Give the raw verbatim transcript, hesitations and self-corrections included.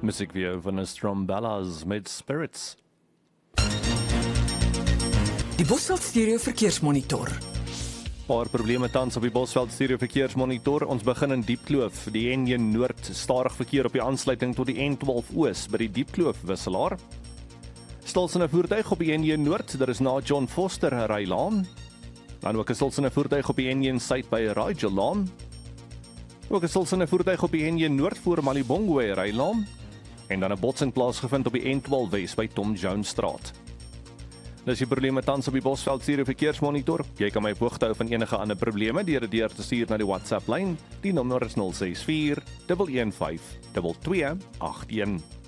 Muziekvideo van de Strombellas met Spirits. Die Bosveld Stereo Verkeersmonitor. Paar probleme tans op die Bosveld Stereo Verkeersmonitor. Ons begin in Diepkloof, die N een Noord, stadig verkeer op die aansluiting tot die N twaalf Oos by die Diepkloof wisselaar. Stilsende voertuig op die N een Noord, daar is na John Foster Rylaan. Dan ook 'n stilsende voertuig op die N een Suid by Rajalaan. Ook 'n stilsende voertuig op die N een Noord voor Malibongwe Rylaan. En dan 'n botsing plaasgevind op die N twaalf Wes by Tom Jones Straat. Dis die probleme tans op die Bosveld Stereo Verkeersmonitor. Jy kan my op hoogte hou van enige ander probleme deur dit deur te stuur na die WhatsApp lyn. Die nommer is nul ses vier, een een vyf, twee twee agt een.